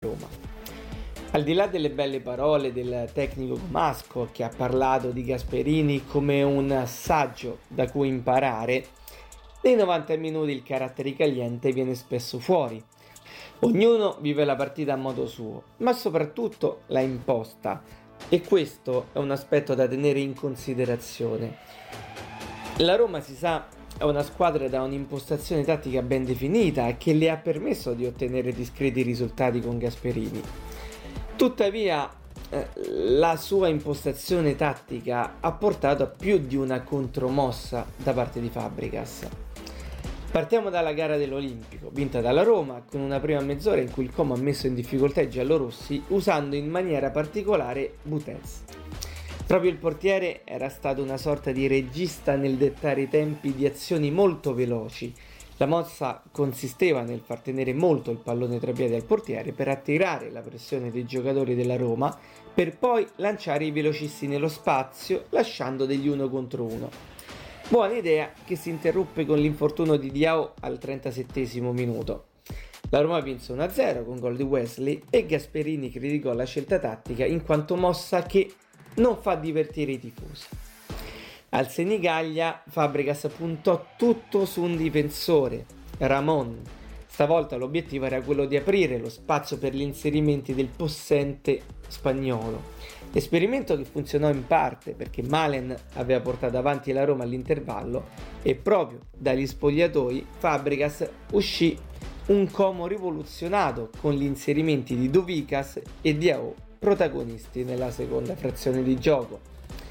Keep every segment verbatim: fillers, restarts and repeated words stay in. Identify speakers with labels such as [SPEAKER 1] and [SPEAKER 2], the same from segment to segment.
[SPEAKER 1] Roma. Al di là delle belle parole del tecnico Comasco, che ha parlato di Gasperini come un saggio da cui imparare, nei novanta minuti il carattere caliente viene spesso fuori. Ognuno vive la partita a modo suo, ma soprattutto la imposta, e questo è un aspetto da tenere in considerazione. La Roma, si sa, è una squadra da un'impostazione tattica ben definita e che le ha permesso di ottenere discreti risultati con Gasperini. Tuttavia, eh, la sua impostazione tattica ha portato a più di una contromossa da parte di Fabregas. Partiamo dalla gara dell'Olimpico, vinta dalla Roma, con una prima mezz'ora in cui il Como ha messo in difficoltà i giallorossi usando in maniera particolare Butez. Proprio il portiere era stato una sorta di regista nel dettare i tempi di azioni molto veloci. La mossa consisteva nel far tenere molto il pallone tra piedi al portiere per attirare la pressione dei giocatori della Roma, per poi lanciare i velocisti nello spazio, lasciando degli uno contro uno. Buona idea che si interruppe con l'infortunio di Diao al trentasettesimo minuto. La Roma vinse uno a zero con gol di Wesley e Gasperini criticò la scelta tattica in quanto mossa che non fa divertire i tifosi. Al Senigallia Fabregas puntò tutto su un difensore, Ramon. Stavolta l'obiettivo era quello di aprire lo spazio per gli inserimenti del possente spagnolo. Esperimento che funzionò in parte perché Malen aveva portato avanti la Roma all'intervallo e proprio dagli spogliatoi Fabregas uscì un Como rivoluzionato con gli inserimenti di Dovicas e Diao protagonisti nella seconda frazione di gioco.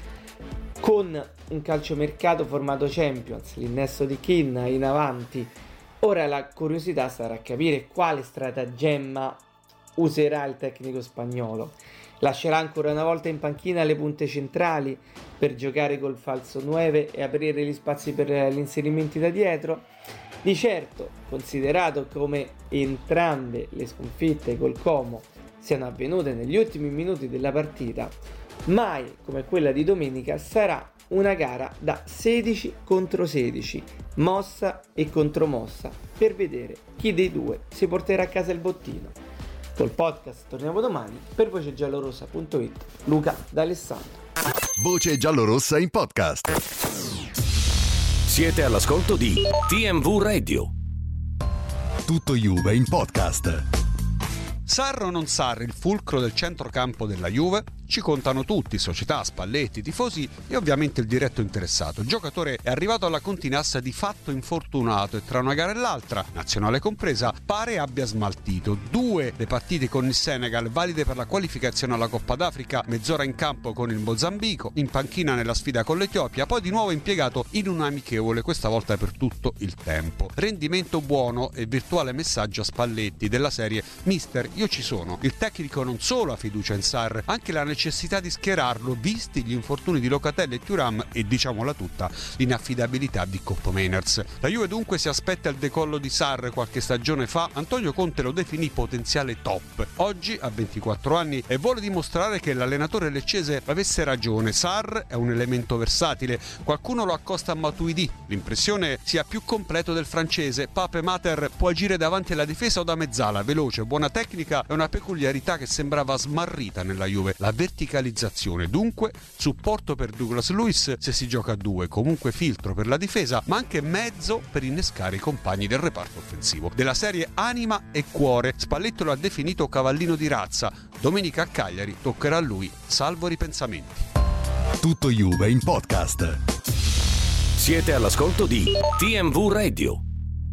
[SPEAKER 1] Con un calciomercato formato Champions, l'innesto di Kean in avanti, ora la curiosità sarà capire quale stratagemma userà il tecnico spagnolo. Lascerà ancora una volta in panchina le punte centrali per giocare col falso nove e aprire gli spazi per gli inserimenti da dietro? Di certo, considerato come entrambe le sconfitte col Como siano avvenute negli ultimi minuti della partita, mai come quella di domenica sarà una gara da sedici contro sedici, mossa e contromossa, per vedere chi dei due si porterà a casa il bottino. Col podcast torniamo domani. Per voce giallorossa punto it, Luca D'Alessandro.
[SPEAKER 2] Voce giallorossa in podcast.
[SPEAKER 3] Siete all'ascolto di T M V Radio.
[SPEAKER 2] Tutto Juve in podcast.
[SPEAKER 4] Sarri o non Sarri, il fulcro del centrocampo della Juve? Ci contano tutti, società, Spalletti, tifosi e ovviamente il diretto interessato. Il giocatore è arrivato alla Continassa di fatto infortunato e tra una gara e l'altra, nazionale compresa, pare abbia smaltito due le partite con il Senegal valide per la qualificazione alla Coppa d'Africa, mezz'ora in campo con il Mozambico, in panchina nella sfida con l'Etiopia, poi di nuovo impiegato in un amichevole, questa volta per tutto il tempo. Rendimento buono e virtuale messaggio a Spalletti della serie: mister, io ci sono. Il tecnico non solo ha fiducia in Sarri, anche la necessità di schierarlo visti gli infortuni di Locatelli e Thuram e, diciamola tutta, l'inaffidabilità di Coppo Mainers. La Juve dunque si aspetta il decollo di Sarri. Qualche stagione fa Antonio Conte lo definì potenziale top. Oggi ha ventiquattro anni e vuole dimostrare che l'allenatore leccese avesse ragione. Sarri è un elemento versatile, qualcuno lo accosta a Matuidi, l'impressione sia più completo del francese. Pape Mater può agire davanti alla difesa o da mezzala, veloce, buona tecnica è una peculiarità che sembrava smarrita nella Juve. La verticalizzazione, dunque, supporto per Douglas Luiz se si gioca a due, comunque filtro per la difesa, ma anche mezzo per innescare i compagni del reparto offensivo. Della serie anima e cuore, Spalletti lo ha definito cavallino di razza. Domenica a Cagliari toccherà a lui, salvo ripensamenti.
[SPEAKER 2] Tutto Juve in podcast.
[SPEAKER 3] Siete all'ascolto di T M V Radio.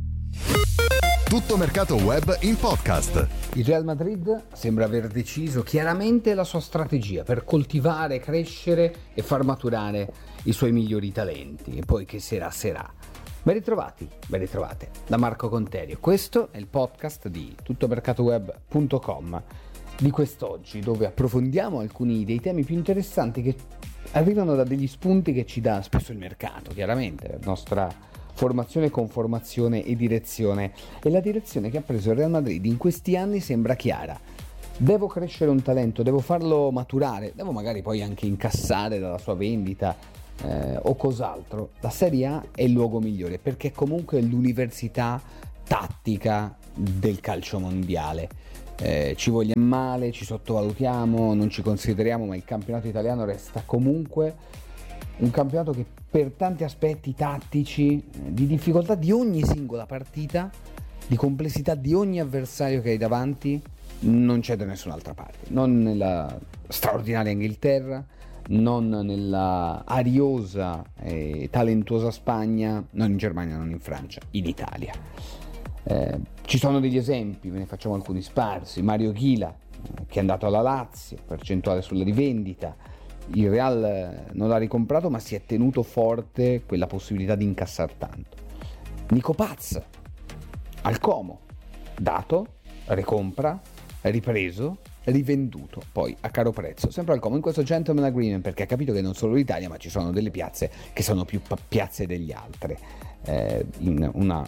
[SPEAKER 2] Tutto mercato web in podcast.
[SPEAKER 5] Il Real Madrid sembra aver deciso chiaramente la sua strategia per coltivare, crescere e far maturare i suoi migliori talenti, e poi che sarà sarà. Ben ritrovati, ben ritrovate da Marco Conterio. Questo è il podcast di tuttomercatoweb punto com di quest'oggi, dove approfondiamo alcuni dei temi più interessanti che arrivano da degli spunti che ci dà spesso il mercato, chiaramente la nostra formazione, conformazione e direzione. E la direzione che ha preso il Real Madrid in questi anni sembra chiara: devo crescere un talento, devo farlo maturare, devo magari poi anche incassare dalla sua vendita eh, o cos'altro. La Serie A è il luogo migliore perché comunque è l'università tattica del calcio mondiale. eh, ci vogliamo male, ci sottovalutiamo, non ci consideriamo, ma il campionato italiano resta comunque un campionato che per tanti aspetti tattici, di difficoltà di ogni singola partita, di complessità di ogni avversario che hai davanti, non c'è da nessun'altra parte, non nella straordinaria Inghilterra, non nella ariosa e talentuosa Spagna, non in Germania, non in Francia, in Italia. Eh, ci sono degli esempi, ve ne facciamo alcuni sparsi. Mario Chila, eh, che è andato alla Lazio, percentuale sulla rivendita, il Real non l'ha ricomprato ma si è tenuto forte quella possibilità di incassare tanto. Nico Paz al Como, dato, ricompra, ripreso, rivenduto poi a caro prezzo, sempre al Como, in questo gentleman agreement, perché ha capito che non solo l'Italia ma ci sono delle piazze che sono più piazze degli altre, eh, in una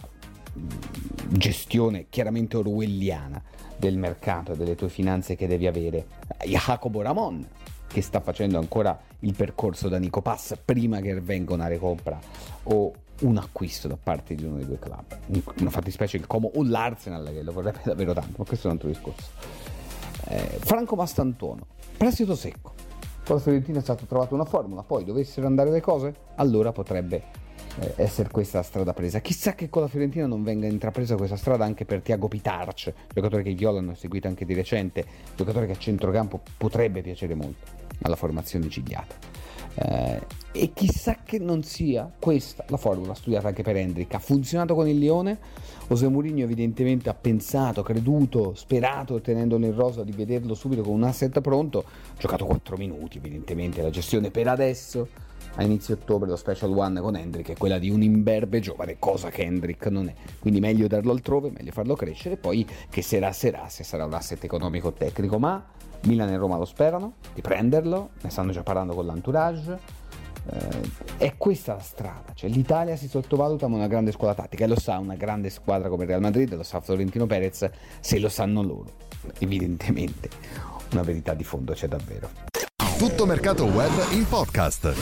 [SPEAKER 5] gestione chiaramente orwelliana del mercato e delle tue finanze che devi avere. Jacobo Ramon, che sta facendo ancora il percorso da Nico Paz prima che venga una recompra o un acquisto da parte di uno dei due club, una fattispecie il Como o l'Arsenal, che lo vorrebbe davvero tanto, ma questo è un altro discorso. eh, Franco Mastantuono, prestito secco, con la Fiorentina è stata trovata una formula, poi dovessero andare le cose, allora potrebbe eh, essere questa la strada presa. Chissà che con la Fiorentina non venga intrapresa questa strada anche per Tiago Pitarch, giocatore che i Viola hanno seguito anche di recente, giocatore che a centrocampo potrebbe piacere molto alla formazione gigliata. Eh, e chissà che non sia questa la formula studiata anche per Hendrick. Ha funzionato con il Lione. José Mourinho evidentemente ha pensato, creduto, sperato, tenendolo in rosa, di vederlo subito con un asset pronto. Ha giocato quattro minuti, evidentemente la gestione per adesso a inizio ottobre, lo special one con Hendrick è quella di un imberbe giovane, cosa che Hendrick non è, quindi meglio darlo altrove, meglio farlo crescere, poi che sarà sarà se sarà un asset economico tecnico. Ma Milan e Roma lo sperano di prenderlo, ne stanno già parlando con l'entourage. Eh, è questa la strada, cioè l'Italia si sottovaluta ma una grande squadra tattica, e lo sa una grande squadra come il Real Madrid, lo sa Florentino Perez, se lo sanno loro, evidentemente una verità di fondo c'è davvero.
[SPEAKER 2] Tutto mercato web in podcast.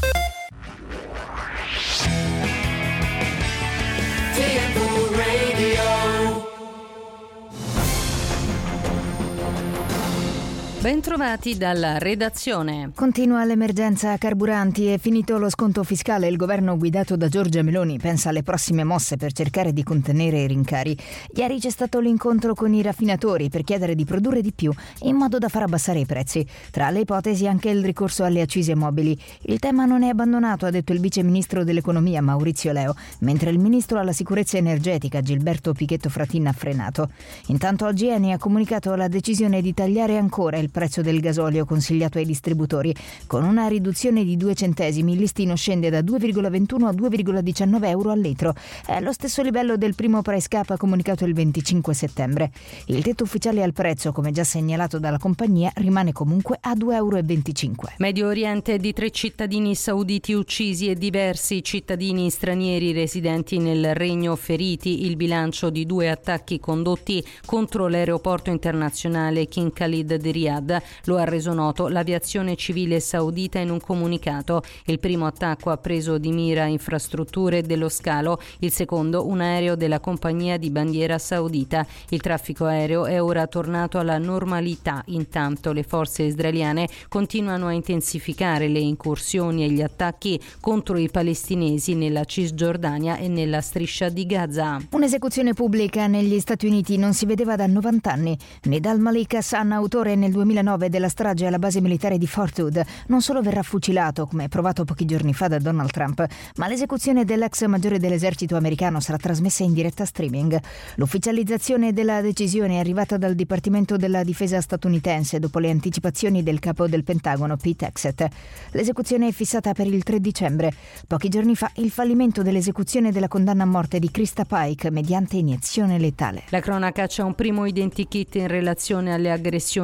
[SPEAKER 6] Bentrovati dalla redazione.
[SPEAKER 7] Continua l'emergenza carburanti, è finito lo sconto fiscale. Il governo guidato da Giorgia Meloni pensa alle prossime mosse per cercare di contenere i rincari. Ieri c'è stato l'incontro con i raffinatori per chiedere di produrre di più in modo da far abbassare i prezzi. Tra le ipotesi anche il ricorso alle accise mobili. Il tema non è abbandonato, ha detto il vice ministro dell'economia Maurizio Leo, mentre il ministro alla sicurezza energetica Gilberto Pichetto Fratin ha frenato. Intanto oggi Eni ha comunicato la decisione di tagliare ancora il prezzo del gasolio consigliato ai distributori. Con una riduzione di due centesimi il listino scende da due virgola ventuno a due virgola diciannove euro al litro. È lo stesso livello del primo price cap comunicato il venticinque settembre. Il tetto ufficiale al prezzo, come già segnalato dalla compagnia, rimane comunque a due virgola venticinque euro.
[SPEAKER 6] Medio Oriente, di tre cittadini sauditi uccisi e diversi cittadini stranieri residenti nel regno feriti. Il bilancio di due attacchi condotti contro l'aeroporto internazionale King Khalid di Riyadh. Lo ha reso noto l'aviazione civile saudita in un comunicato. Il primo attacco ha preso di mira infrastrutture dello scalo, il secondo un aereo della compagnia di bandiera saudita. Il traffico aereo è ora tornato alla normalità. Intanto le forze israeliane continuano a intensificare le incursioni e gli attacchi contro i palestinesi nella Cisgiordania e nella striscia di Gaza.
[SPEAKER 7] Un'esecuzione pubblica negli Stati Uniti non si vedeva da novanta anni. Nidal Malik Hassan, autore nel duemilanove della strage alla base militare di Fort Hood, non solo verrà fucilato, come provato pochi giorni fa da Donald Trump, ma l'esecuzione dell'ex maggiore dell'esercito americano sarà trasmessa in diretta streaming. L'ufficializzazione della decisione è arrivata dal Dipartimento della Difesa statunitense dopo le anticipazioni del capo del Pentagono Pete Hegseth. L'esecuzione è fissata per il tre dicembre. Pochi giorni fa il fallimento dell'esecuzione della condanna a morte di Krista Pike mediante iniezione letale.
[SPEAKER 6] La cronaca: c'è un primo identikit in relazione alle aggressioni con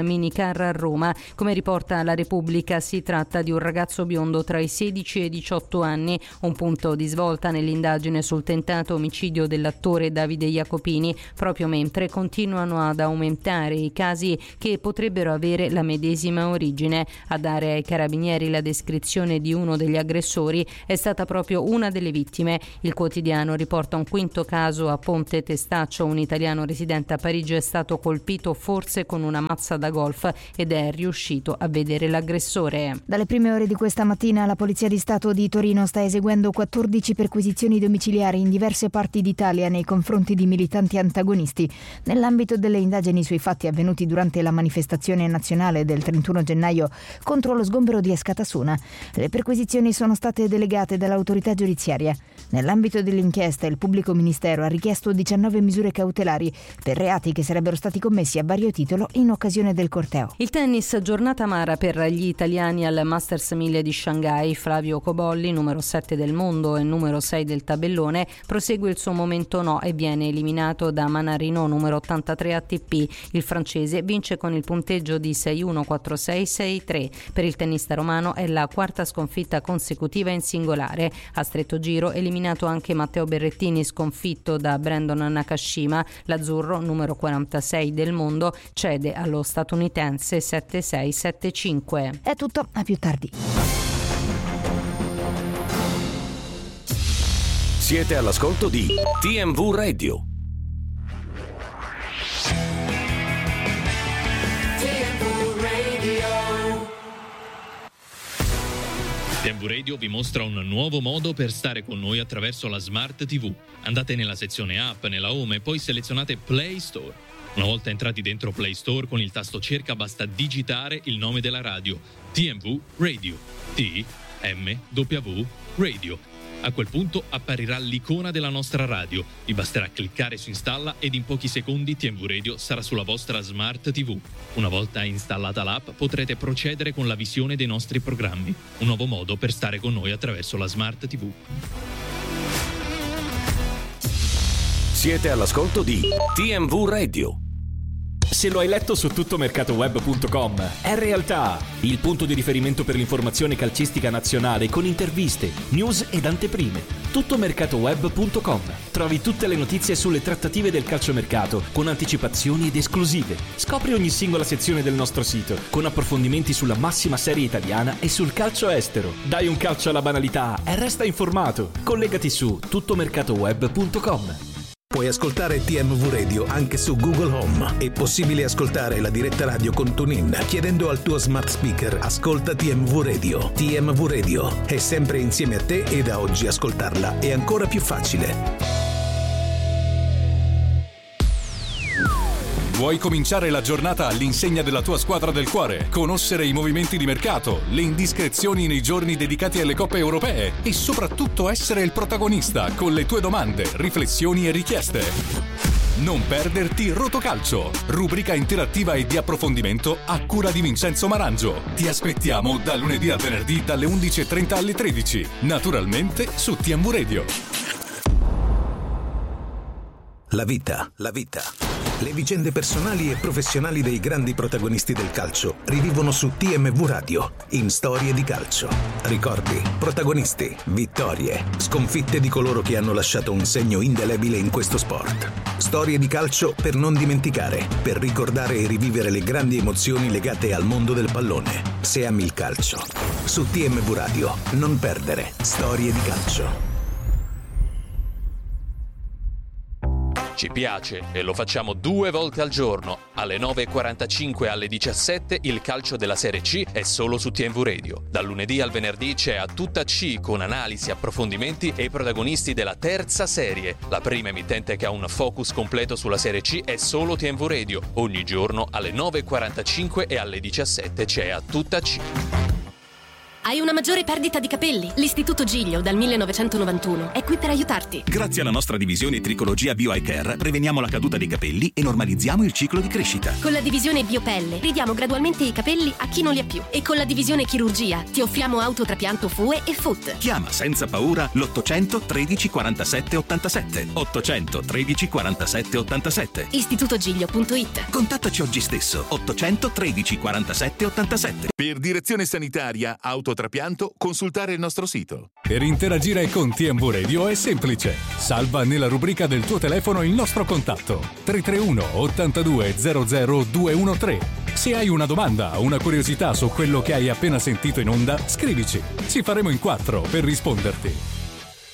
[SPEAKER 6] minicar a Roma. Come riporta la Repubblica, si tratta di un ragazzo biondo tra i sedici e i diciotto anni, un punto di svolta nell'indagine sul tentato omicidio dell'attore Davide Jacopini, proprio mentre continuano ad aumentare i casi che potrebbero avere la medesima origine. A dare ai carabinieri la descrizione di uno degli aggressori è stata proprio una delle vittime. Il quotidiano riporta un quinto caso a Ponte Testaccio. Un italiano residente a Parigi è stato colpito forse con una mazza da golf ed è riuscito a vedere l'aggressore.
[SPEAKER 7] Dalle prime ore di questa mattina la Polizia di Stato di Torino sta eseguendo quattordici perquisizioni domiciliari in diverse parti d'Italia nei confronti di militanti antagonisti nell'ambito delle indagini sui fatti avvenuti durante la manifestazione nazionale del trentuno gennaio contro lo sgombero di Escatasuna. Le perquisizioni sono state delegate dall'autorità giudiziaria. Nell'ambito dell'inchiesta il pubblico ministero ha richiesto diciannove misure cautelari per reati che sarebbero stati commessi a vario titolo in occasione del corteo.
[SPEAKER 6] Il tennis, giornata amara per gli italiani al Masters mille di Shanghai. Flavio Cobolli, numero sette del mondo e numero sei del tabellone, prosegue il suo momento no e viene eliminato da Manarino, numero ottantatré A T P. Il francese vince con il punteggio di sei uno, quattro sei, sei tre. Per il tennista romano è la quarta sconfitta consecutiva in singolare. A stretto giro eliminato anche Matteo Berrettini, sconfitto da Brandon Nakashima. L'azzurro, numero quarantasei del mondo, cede allo statunitense sette sei sette cinque.
[SPEAKER 7] È tutto, a più tardi.
[SPEAKER 3] Siete all'ascolto di T M V Radio.
[SPEAKER 8] T M V Radio vi mostra un nuovo modo per stare con noi attraverso la Smart T V. Andate nella sezione app, nella home e poi selezionate Play Store. Una volta entrati dentro Play Store, con il tasto cerca basta digitare il nome della radio, T M V Radio, T M W Radio. A quel punto apparirà l'icona della nostra radio. Vi basterà cliccare su installa ed in pochi secondi T M V Radio sarà sulla vostra Smart T V. Una volta installata l'app potrete procedere con la visione dei nostri programmi. Un nuovo modo per stare con noi attraverso la Smart T V.
[SPEAKER 3] Siete all'ascolto di T M V Radio.
[SPEAKER 9] Se lo hai letto su tuttomercatoweb punto com, è realtà, il punto di riferimento per l'informazione calcistica nazionale con interviste, news ed anteprime. tuttomercatoweb punto com. Trovi tutte le notizie sulle trattative del calciomercato con anticipazioni ed esclusive. Scopri ogni singola sezione del nostro sito con approfondimenti sulla massima serie italiana e sul calcio estero. Dai un calcio alla banalità e resta informato. Collegati su tuttomercatoweb punto com.
[SPEAKER 10] Puoi ascoltare T M V Radio anche su Google Home. È possibile ascoltare la diretta radio con TuneIn chiedendo al tuo smart speaker ascolta T M V Radio. T M V Radio è sempre insieme a te e da oggi ascoltarla è ancora più facile.
[SPEAKER 11] Vuoi cominciare la giornata all'insegna della tua squadra del cuore? Conoscere i movimenti di mercato, le indiscrezioni nei giorni dedicati alle coppe europee e soprattutto essere il protagonista con le tue domande, riflessioni e richieste. Non perderti Rotocalcio, rubrica interattiva e di approfondimento a cura di Vincenzo Marangio. Ti aspettiamo da lunedì a venerdì dalle undici e trenta alle tredici, naturalmente su T M V Radio.
[SPEAKER 10] La vita, la vita. Le vicende personali e professionali dei grandi protagonisti del calcio rivivono su T M V Radio in Storie di Calcio. Ricordi, protagonisti, vittorie, sconfitte di coloro che hanno lasciato un segno indelebile in questo sport. Storie di calcio per non dimenticare, per ricordare e rivivere le grandi emozioni legate al mondo del pallone. Se ami il calcio, su T M V Radio non perdere Storie di Calcio.
[SPEAKER 8] Ci piace e lo facciamo due volte al giorno. Alle nove e quarantacinque e alle diciassette il calcio della Serie C è solo su T M V Radio. Dal lunedì al venerdì c'è A Tutta C con analisi, approfondimenti e i protagonisti della terza serie. La prima emittente che ha un focus completo sulla Serie C è solo T M V Radio. Ogni giorno alle nove e quarantacinque e alle diciassette c'è A Tutta C.
[SPEAKER 12] Hai una maggiore perdita di capelli? L'Istituto Giglio dal millenovecentonovantuno è qui per aiutarti.
[SPEAKER 13] Grazie alla nostra divisione Tricologia Bio Eye Care preveniamo la caduta dei capelli e normalizziamo il ciclo di crescita.
[SPEAKER 12] Con la divisione Biopelle ridiamo gradualmente i capelli a chi non li ha più. E con la divisione Chirurgia ti offriamo autotrapianto F U E e F U T.
[SPEAKER 13] Chiama senza paura l'ottocento tredici quarantasette ottantasette. ottocento tredici quarantasette ottantasette.
[SPEAKER 12] istituto giglio punto it.
[SPEAKER 13] Contattaci oggi stesso. ottocento tredici quarantasette ottantasette.
[SPEAKER 14] Per direzione sanitaria, autotrapianto, consultare il nostro sito.
[SPEAKER 11] Per interagire con T M V Radio è semplice. Salva nella rubrica del tuo telefono il nostro contatto tre tre uno ottantadue zero zero due uno tre. Se hai una domanda o una curiosità su quello che hai appena sentito in onda, scrivici. Ci faremo in quattro per risponderti.